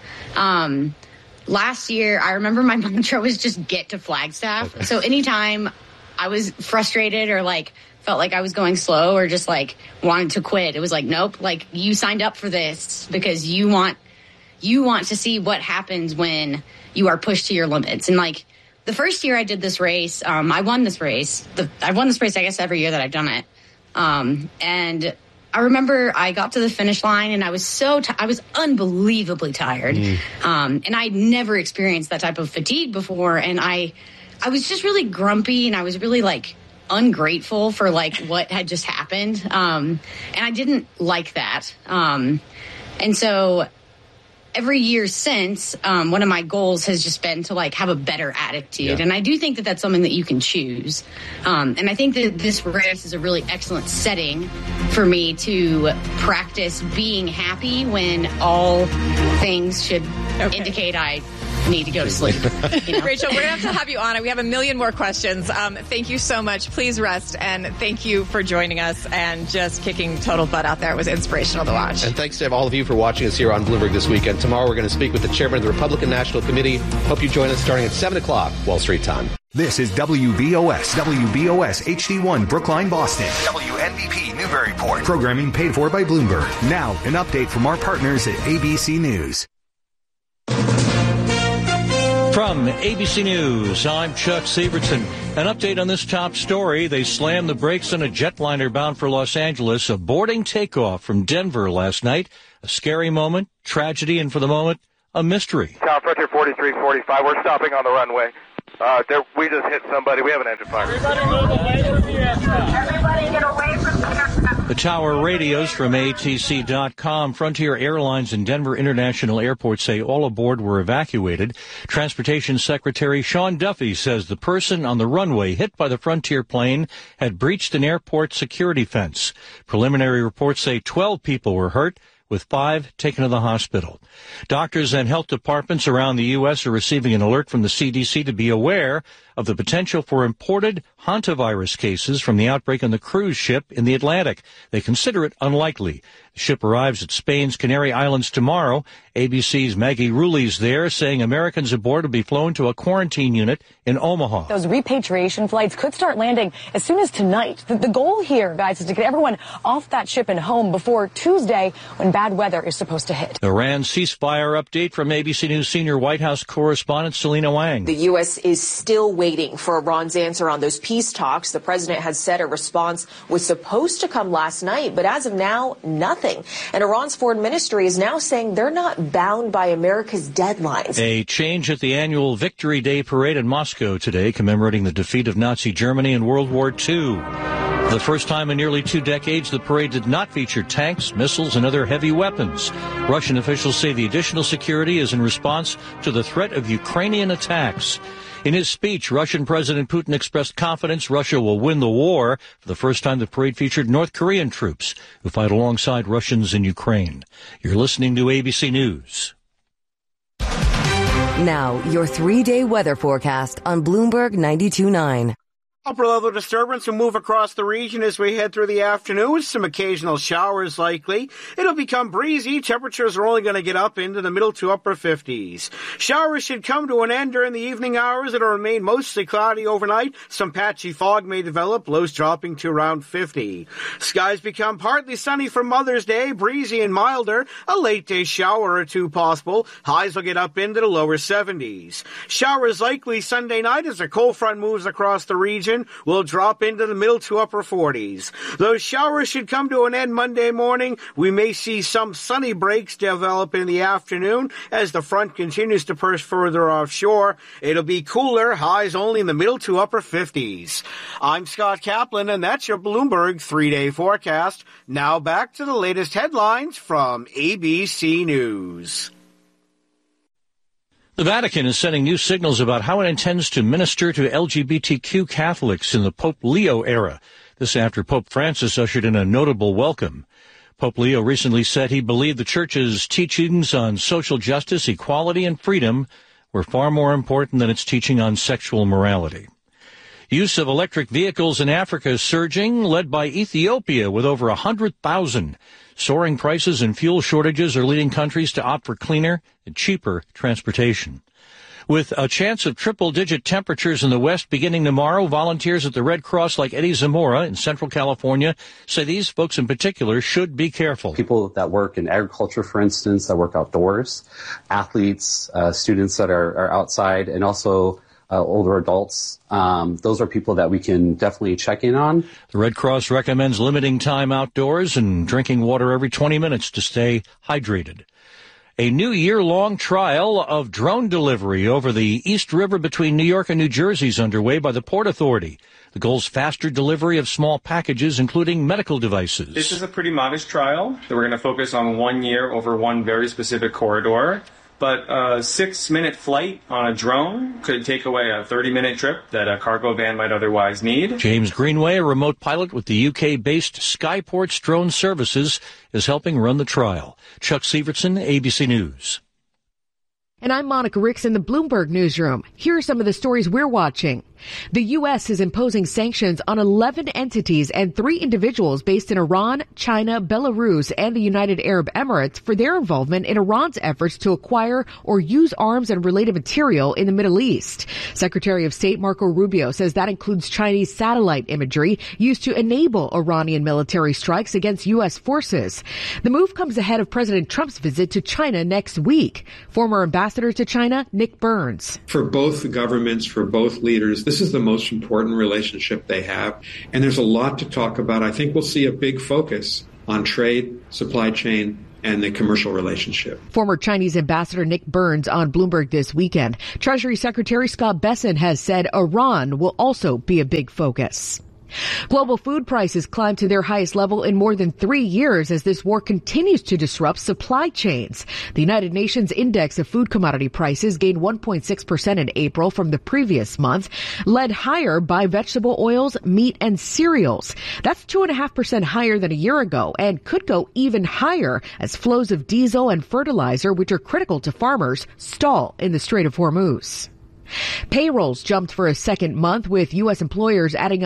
[SPEAKER 19] Last year, I remember my mantra was just get to Flagstaff. Okay. So anytime I was frustrated or like felt like I was going slow or just like wanted to quit, it was like, nope, like you signed up for this because you want to see what happens when you are pushed to your limits. And like the first year I did this race, I won this race. I've won this race, I guess, every year that I've done it. And I remember I got to the finish line and I was I was unbelievably tired. And I'd never experienced that type of fatigue before. And I was just really grumpy and I was really like ungrateful for like what had just happened. And I didn't like that. And so every year since, one of my goals has just been to like have a better attitude.
[SPEAKER 20] Yeah.
[SPEAKER 19] And I do think that that's something that you can choose. And I think that this race is a really excellent setting for me to practice being happy when all things should indicate I need to go to sleep.
[SPEAKER 7] Rachel, we're going to have you on. We have a million more questions. Thank you so much. Please rest. And thank you for joining us and just kicking total butt out there. It was inspirational to watch.
[SPEAKER 6] And thanks to all of you for watching us here on Bloomberg This Weekend. Tomorrow we're going to speak with the chairman of the Republican National Committee. Hope you join us starting at 7 o'clock Wall Street time.
[SPEAKER 13] This is WBOS HD1 Brookline, Boston. WNBP Newburyport. Programming paid for by Bloomberg. Now, an update from our partners at ABC News.
[SPEAKER 21] From ABC News, I'm Chuck Sievertson. An update on this top story. They slammed the brakes on a jetliner bound for Los Angeles, aborting takeoff from Denver last night. A scary moment, tragedy, and for the moment, a mystery.
[SPEAKER 22] Tower Frontier 4345, we're stopping on the runway. We just hit somebody. We have an engine fire.
[SPEAKER 21] Everybody move away from the aircraft. Everybody get away from the aircraft. The tower radios from ATC.com. Frontier Airlines and Denver International Airport say all aboard were evacuated. Transportation Secretary Sean Duffy says the person on the runway hit by the Frontier plane had breached an airport security fence. Preliminary reports say 12 people were hurt, with 5 taken to the hospital. Doctors and health departments around the U.S. are receiving an alert from the CDC to be aware of the potential for imported hantavirus cases from the outbreak on the cruise ship in the Atlantic. They consider it unlikely. The ship arrives at Spain's Canary Islands tomorrow. ABC's Maggie Rulli's there, saying Americans aboard will be flown to a quarantine unit in Omaha.
[SPEAKER 23] Those repatriation flights could start landing as soon as tonight. The goal here, guys, is to get everyone off that ship and home before Tuesday when bad weather is supposed to hit.
[SPEAKER 21] Iran ceasefire update from ABC News senior White House correspondent Selena Wang.
[SPEAKER 24] The U.S. is still waiting for Iran's answer on those peace talks. The president has said a response was supposed to come last night, but as of now, nothing. And Iran's foreign ministry is now saying they're not bound by America's deadlines.
[SPEAKER 21] A change at the annual Victory Day parade in Moscow today, commemorating the defeat of Nazi Germany in World War II. For the first time in nearly 2 decades, the parade did not feature tanks, missiles, and other heavy weapons. Russian officials say the additional security is in response to the threat of Ukrainian attacks. In his speech, Russian President Putin expressed confidence Russia will win the war. For the first time, the parade featured North Korean troops who fight alongside Russians in Ukraine. You're listening to ABC News.
[SPEAKER 4] Now, your 3-day weather forecast on Bloomberg 92.9.
[SPEAKER 10] Upper-level disturbance will move across the region as we head through the afternoon. Some occasional showers likely. It'll become breezy. Temperatures are only going to get up into the middle to upper 50s. Showers should come to an end during the evening hours. It'll remain mostly cloudy overnight. Some patchy fog may develop, lows dropping to around 50. Skies become partly sunny for Mother's Day, breezy and milder. A late-day shower or two possible. Highs will get up into the lower 70s. Showers likely Sunday night as a cold front moves across the region. Will drop into the middle to upper 40s. Those showers should come to an end Monday morning. We may see some sunny breaks develop in the afternoon as the front continues to push further offshore. It'll be cooler, highs only in the middle to upper 50s. I'm Scott Kaplan, and that's your Bloomberg 3-day forecast. Now back to the latest headlines from ABC News.
[SPEAKER 21] The Vatican is sending new signals about how it intends to minister to LGBTQ Catholics in the Pope Leo era. This after Pope Francis ushered in a notable welcome. Pope Leo recently said he believed the Church's teachings on social justice, equality, and freedom were far more important than its teaching on sexual morality. Use of electric vehicles in Africa is surging, led by Ethiopia with over 100,000. Soaring prices and fuel shortages are leading countries to opt for cleaner and cheaper transportation. With a chance of triple-digit temperatures in the West beginning tomorrow, volunteers at the Red Cross like Eddie Zamora in Central California say these folks in particular should be careful.
[SPEAKER 25] People that work in agriculture, for instance, that work outdoors, athletes, students that are outside, and also older adults. Those are people that we can definitely check in on.
[SPEAKER 21] The Red Cross recommends limiting time outdoors and drinking water every 20 minutes to stay hydrated. A new year-long trial of drone delivery over the East River between New York and New Jersey is underway by the Port Authority. The goal is faster delivery of small packages, including medical devices.
[SPEAKER 2] This is a pretty modest trial that we're going to focus on 1 year over one very specific corridor. But a 6-minute flight on a drone could take away a 30-minute trip that a cargo van might otherwise need.
[SPEAKER 21] James Greenway, a remote pilot with the UK-based Skyports Drone Services, is helping run the trial. Chuck Severson, ABC News.
[SPEAKER 3] And I'm Monica Ricks in the Bloomberg Newsroom. Here are some of the stories we're watching. The U.S. is imposing sanctions on 11 entities and 3 individuals based in Iran, China, Belarus, and the United Arab Emirates for their involvement in Iran's efforts to acquire or use arms and related material in the Middle East. Secretary of State Marco Rubio says that includes Chinese satellite imagery used to enable Iranian military strikes against U.S. forces. The move comes ahead of President Trump's visit to China next week. Former Ambassador to China, Nick Burns.
[SPEAKER 8] For both the governments, for both leaders, this is the most important relationship they have. And there's a lot to talk about. I think we'll see a big focus on trade, supply chain, and the commercial relationship.
[SPEAKER 3] Former Chinese Ambassador Nick Burns on Bloomberg this weekend. Treasury Secretary Scott Bessent has said Iran will also be a big focus. Global food prices climbed to their highest level in more than 3 years as this war continues to disrupt supply chains. The United Nations Index of Food Commodity Prices gained 1.6% in April from the previous month, led higher by vegetable oils, meat, and cereals. That's 2.5% higher than a year ago and could go even higher as flows of diesel and fertilizer, which are critical to farmers, stall in the Strait of Hormuz. Payrolls jumped for a second month, with U.S. employers adding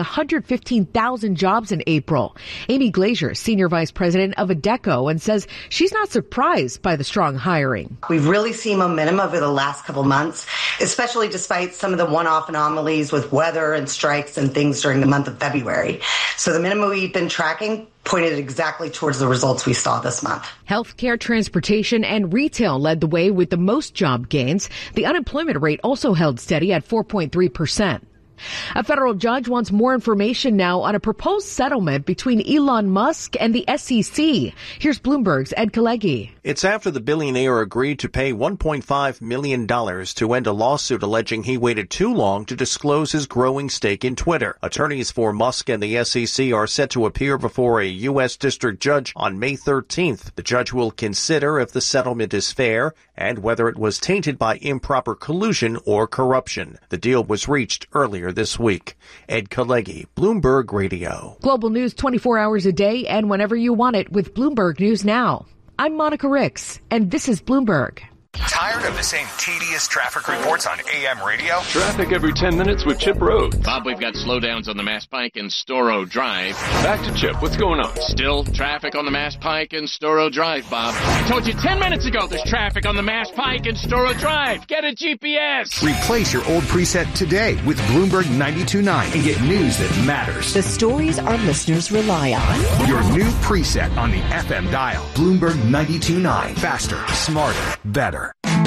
[SPEAKER 3] 115,000 jobs in April. Amy Glazier, Senior Vice President of Adecco, and says she's not surprised by the strong hiring.
[SPEAKER 9] We've really seen momentum over the last couple months, especially despite some of the one-off anomalies with weather and strikes and things during the month of February. So the minimum we've been tracking pointed exactly towards the results we saw this month.
[SPEAKER 3] Healthcare, transportation, and retail led the way with the most job gains. The unemployment rate also held steady at 4.3%. A federal judge wants more information now on a proposed settlement between Elon Musk and the SEC. Here's Bloomberg's Ed Kalegi.
[SPEAKER 20] It's after the billionaire agreed to pay $1.5 million to end a lawsuit alleging he waited too long to disclose his growing stake in Twitter. Attorneys for Musk and the SEC are set to appear before a U.S. district judge on May 13th. The judge will consider if the settlement is fair and whether it was tainted by improper collusion or corruption. The deal was reached earlier this week. Ed Kalegi, Bloomberg Radio.
[SPEAKER 3] Global news 24 hours a day and whenever you want it with Bloomberg News Now. I'm Monica Ricks, and this is Bloomberg.
[SPEAKER 13] Tired of the same tedious traffic reports on AM radio?
[SPEAKER 26] Traffic every 10 minutes with Chip Rhodes.
[SPEAKER 27] Bob, we've got slowdowns on the Mass Pike and Storrow Drive.
[SPEAKER 26] Back to Chip. What's going on?
[SPEAKER 27] Still traffic on the Mass Pike and Storrow Drive, Bob. I told you 10 minutes ago there's traffic on the Mass Pike and Storrow Drive. Get a GPS.
[SPEAKER 13] Replace your old preset today with Bloomberg 92.9 and get news that matters.
[SPEAKER 28] The stories our listeners rely on.
[SPEAKER 13] Your new preset on the FM dial. Bloomberg 92.9. Faster, smarter, better.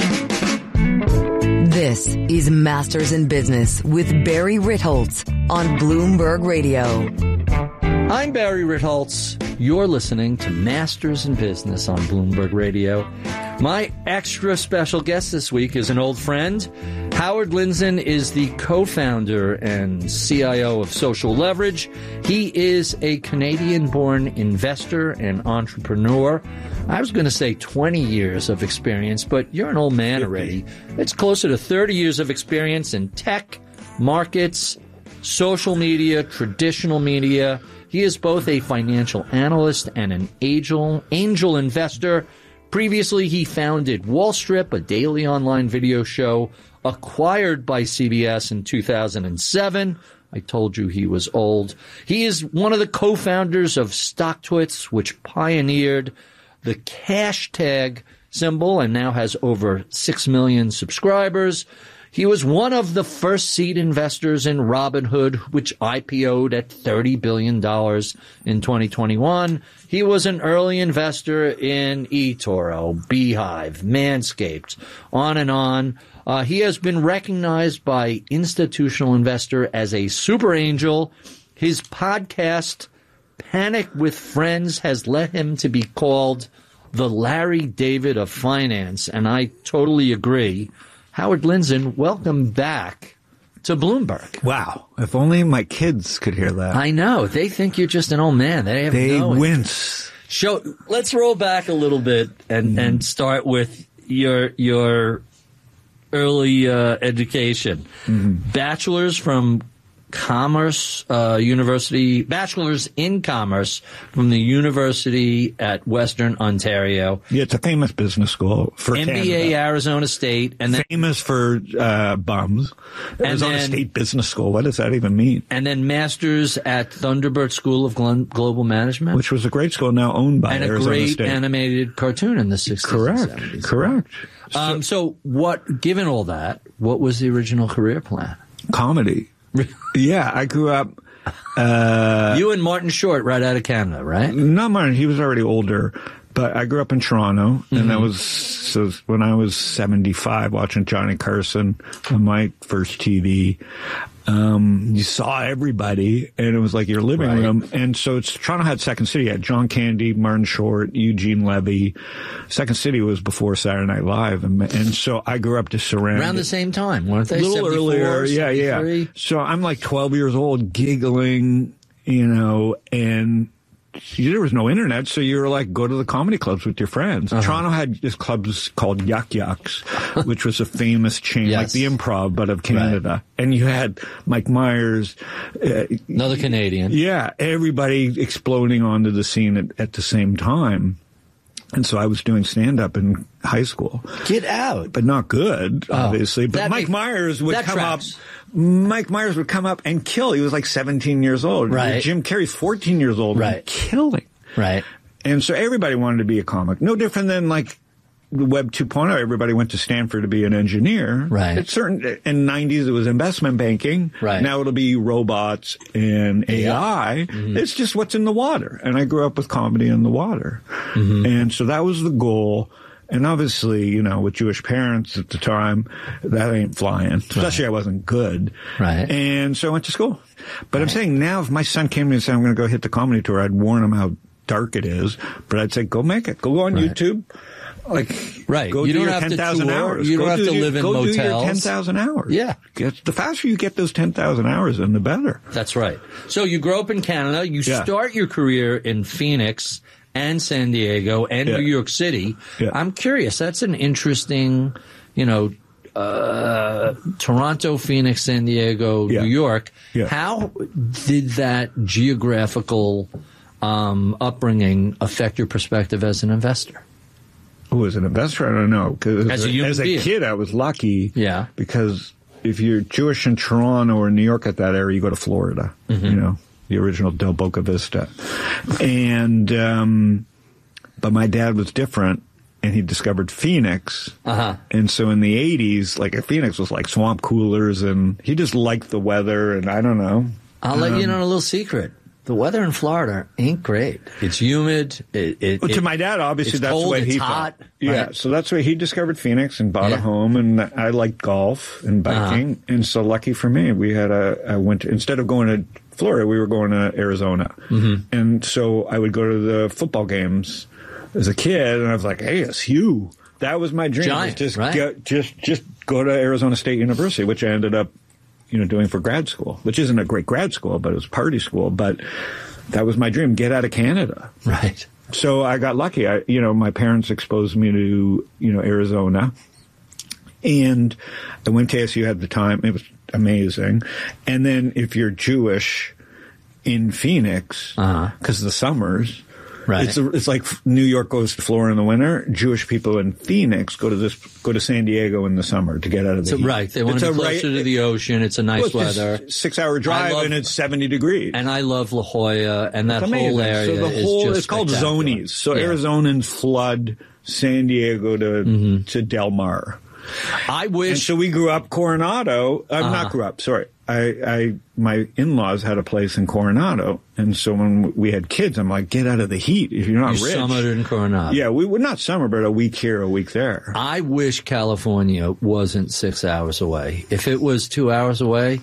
[SPEAKER 4] This is Masters in Business with Barry Ritholtz on Bloomberg Radio.
[SPEAKER 29] I'm Barry Ritholtz. You're listening to Masters in Business on Bloomberg Radio. My extra special guest this week is an old friend. Howard Lindzen is the co-founder and CIO of Social Leverage. He is a Canadian-born investor and entrepreneur. I was going to say 20 years of experience, but you're an old man already. It's closer to 30 years of experience in tech, markets, social media, traditional media. He is both a financial analyst and an angel investor. Previously, he founded Wall Strip, a daily online video show acquired by CBS in 2007. I told you he was old. He is one of the co-founders of StockTwits, which pioneered the hashtag symbol and now has over 6 million subscribers. He was one of the first seed investors in Robinhood, which IPO'd at $30 billion in 2021. He was an early investor in eToro, Beehive, Manscaped, on and on. He has been recognized by Institutional Investor as a super angel. His podcast, Panic with Friends, has led him to be called the Larry David of finance, and I totally agree. Howard Lindzen, welcome back to Bloomberg.
[SPEAKER 1] Wow. If only my kids could hear that.
[SPEAKER 29] I know. They think you're just an old man. They
[SPEAKER 1] wince.
[SPEAKER 29] Let's roll back a little bit and start with your early education. Bachelor's from Commerce University, bachelor's in commerce from the University at Western Ontario.
[SPEAKER 1] Yeah, it's a famous business school for
[SPEAKER 29] MBA
[SPEAKER 1] Canada.
[SPEAKER 29] Arizona State, and then
[SPEAKER 1] famous for bums. Arizona State Business School. What does that even mean?
[SPEAKER 29] And then master's at Thunderbird School of Global Management,
[SPEAKER 1] which was a great school now owned by
[SPEAKER 29] Arizona
[SPEAKER 1] State.
[SPEAKER 29] And a great animated cartoon in the 60s and 70s.
[SPEAKER 1] Correct.
[SPEAKER 29] So given all that, what was the original career plan?
[SPEAKER 1] Comedy. Yeah, I grew up.
[SPEAKER 29] You and Martin Short right out of Canada, right?
[SPEAKER 1] Not Martin. He was already older. But I grew up in Toronto, and that was when I was 75 watching Johnny Carson on my first TV. You saw everybody, and it was like your living room. And so Toronto had Second City. It had John Candy, Martin Short, Eugene Levy. Second City was before Saturday Night Live. And so I grew up just surrounded.
[SPEAKER 29] Around the same time, weren't they?
[SPEAKER 1] A little earlier.
[SPEAKER 29] 73?
[SPEAKER 1] Yeah. So I'm like 12 years old, giggling, and there was no internet, so you were like, go to the comedy clubs with your friends. Toronto had this clubs called Yuck Yucks, which was a famous chain, like the Improv, but of Canada. And you had Mike Myers.
[SPEAKER 29] Another Canadian.
[SPEAKER 1] Yeah, everybody exploding onto the scene at the same time. And so I was doing stand-up in high school.
[SPEAKER 29] Get out.
[SPEAKER 1] But not good, obviously. But Mike Myers would come up. Mike Myers would come up and kill. He was like 17 years old.
[SPEAKER 29] Right.
[SPEAKER 1] Jim Carrey's 14 years old. And killing.
[SPEAKER 29] Right.
[SPEAKER 1] And so everybody wanted to be a comic. No different than like the Web 2.0. Everybody went to Stanford to be an engineer.
[SPEAKER 29] Right.
[SPEAKER 1] In the 90s, it was investment banking.
[SPEAKER 29] Right.
[SPEAKER 1] Now it'll be robots and AI. It's just what's in the water. And I grew up with comedy in the water. And so that was the goal. And obviously, with Jewish parents at the time, that ain't flying. Especially I wasn't good.
[SPEAKER 29] Right.
[SPEAKER 1] And so I went to school. But I'm saying now, if my son came to me and said, I'm going to go hit the comedy tour, I'd warn him how dark it is. But I'd say, go make it. Go on YouTube. Go
[SPEAKER 29] you
[SPEAKER 1] do
[SPEAKER 29] don't
[SPEAKER 1] your
[SPEAKER 29] have
[SPEAKER 1] 10,000
[SPEAKER 29] to tour.
[SPEAKER 1] hours.
[SPEAKER 29] You don't have to live in motels.
[SPEAKER 1] Go do your 10,000 hours.
[SPEAKER 29] Yeah.
[SPEAKER 1] The faster you get those 10,000 hours in, the better.
[SPEAKER 29] That's right. So you grow up in Canada. You start your career in Phoenix and San Diego and New York City. Yeah. I'm curious. That's an interesting, Toronto, Phoenix, San Diego, New York. Yeah. How did that geographical upbringing affect your perspective as an investor?
[SPEAKER 1] Oh, as an investor, I don't know.
[SPEAKER 29] As a
[SPEAKER 1] kid, I was lucky.
[SPEAKER 29] Yeah.
[SPEAKER 1] Because if you're Jewish in Toronto or New York at that area, you go to Florida. The original Del Boca Vista. And, but my dad was different, and he discovered Phoenix. And so in the 80s, Phoenix was like swamp coolers, and he just liked the weather, and I don't know.
[SPEAKER 29] I'll let you in on a little secret. The weather in Florida ain't great. It's humid.
[SPEAKER 1] To my dad, obviously, that's
[SPEAKER 29] cold,
[SPEAKER 1] the way he
[SPEAKER 29] hot.
[SPEAKER 1] felt. Yeah, so that's why he discovered Phoenix and bought a home, and I liked golf and biking, and so lucky for me, we had I went to, instead of going to Florida, we were going to Arizona, and so I would go to the football games as a kid, and I was like, "Hey, it's you." That was my dream.
[SPEAKER 29] Giant,
[SPEAKER 1] just go to Arizona State University, which I ended up doing for grad school, which isn't a great grad school, but it was party school. But that was my dream, get out of Canada.
[SPEAKER 29] Right.
[SPEAKER 1] So I got lucky. My parents exposed me to, Arizona. And I went to ASU at the time. It was amazing. And then if you're Jewish in Phoenix, because of the summers, it's like New York goes to Florida in the winter. Jewish people in Phoenix go to San Diego in the summer to get out of the heat.
[SPEAKER 29] Right. They want to be closer to the ocean. It's a nice weather.
[SPEAKER 1] 6-hour drive and it's 70 degrees.
[SPEAKER 29] And I love La Jolla, and that whole area
[SPEAKER 1] it's called zonies. So Arizonans flood San Diego to Del Mar.
[SPEAKER 29] I wish.
[SPEAKER 1] And so we grew up Coronado. Not grew up. Sorry. My in-laws had a place in Coronado, and so when we had kids, I'm like, get out of the heat if you're not rich.
[SPEAKER 29] You summered in Coronado.
[SPEAKER 1] Yeah, we would not summer, but a week here, a week there.
[SPEAKER 29] I wish California wasn't 6 hours away. If it was 2 hours away,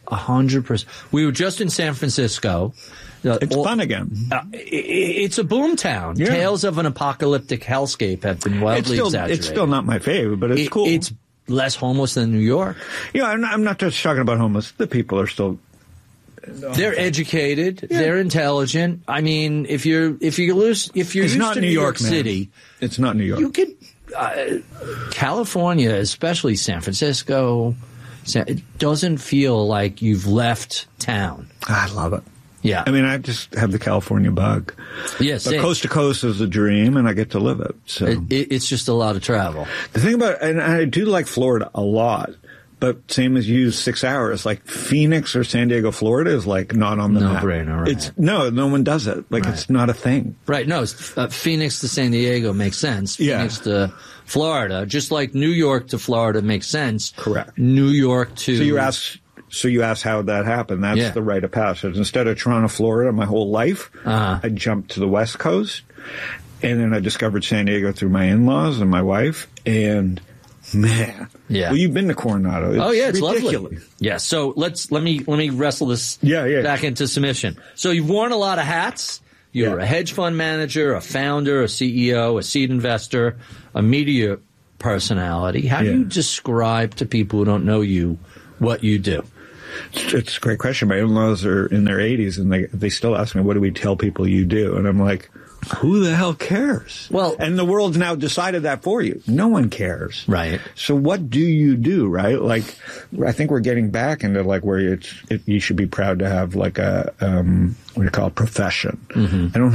[SPEAKER 29] 100%. We were just in San Francisco.
[SPEAKER 1] It's fun again.
[SPEAKER 29] It's a boom town.
[SPEAKER 1] Yeah.
[SPEAKER 29] Tales of an apocalyptic hellscape have been wildly exaggerated.
[SPEAKER 1] It's still not my favorite, but it's cool.
[SPEAKER 29] It's less homeless than New York.
[SPEAKER 1] Yeah, I'm not just talking about homeless. The people are still...
[SPEAKER 29] They're educated. Yeah. They're intelligent. I mean, if you're
[SPEAKER 1] it's
[SPEAKER 29] used
[SPEAKER 1] not
[SPEAKER 29] to
[SPEAKER 1] New York
[SPEAKER 29] City,
[SPEAKER 1] man. It's not New York.
[SPEAKER 29] You could California, especially San Francisco, it doesn't feel like you've left town.
[SPEAKER 1] I love it.
[SPEAKER 29] Yeah.
[SPEAKER 1] I mean, I just have the California bug.
[SPEAKER 29] Yes.
[SPEAKER 1] But coast to coast is a dream, and I get to live it. So
[SPEAKER 29] it's just a lot of travel.
[SPEAKER 1] The thing about, and I do like Florida a lot, but same as you, 6 hours. Like Phoenix or San Diego, Florida is like not on the map.
[SPEAKER 29] No-brainer, right.
[SPEAKER 1] No one does it. Like it's not a thing.
[SPEAKER 29] Right. No, Phoenix to San Diego makes sense. Phoenix to Florida, just like New York to Florida makes sense.
[SPEAKER 1] Correct.
[SPEAKER 29] New York to...
[SPEAKER 1] So you asked how that happened. That's the rite of passage. Instead of Toronto, Florida, my whole life, I jumped to the West Coast, and then I discovered San Diego through my in-laws and my wife, and man, well, you've been to Coronado.
[SPEAKER 29] It's
[SPEAKER 1] ridiculous.
[SPEAKER 29] Lovely. Yeah. So let me wrestle this back into submission. So you've worn a lot of hats. You're a hedge fund manager, a founder, a CEO, a seed investor, a media personality. How do you describe to people who don't know you what you do?
[SPEAKER 1] It's a great question. My in-laws are in their 80s, and they still ask me, what do we tell people you do? And I'm like, who the hell cares?
[SPEAKER 29] Well,
[SPEAKER 1] and the world's now decided that for you. No one cares.
[SPEAKER 29] Right.
[SPEAKER 1] So what do you do, right? Like, I think we're getting back into like where you should be proud to have like a, what do you call it, profession. Mm-hmm. I don't